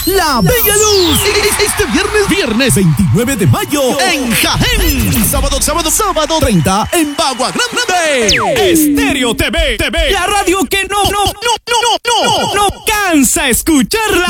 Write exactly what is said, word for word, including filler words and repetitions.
La Bella Luz. Este viernes, viernes veintinueve de mayo en Jaén. Sábado, sábado, sábado treinta en Bagua Grande. Estéreo T V, T V. La radio que no, no, no, no, no, no, no cansa escucharla.